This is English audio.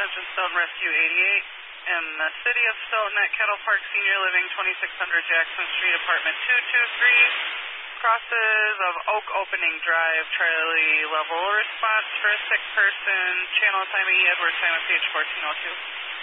attention Stoughton Rescue 88 in the city of Stoughton at Kettle Park Senior Living, 2600 Jackson Street, apartment 223. Crosses of Oak Opening Drive, Charlie level response for a sick person. Channel assignment E. Edwards, time of page 1402.